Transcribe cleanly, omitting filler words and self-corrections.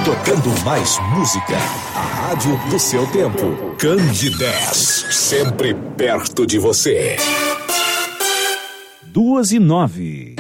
Tocando mais música. A rádio do seu tempo. Candidez. Sempre perto de você. 2:09.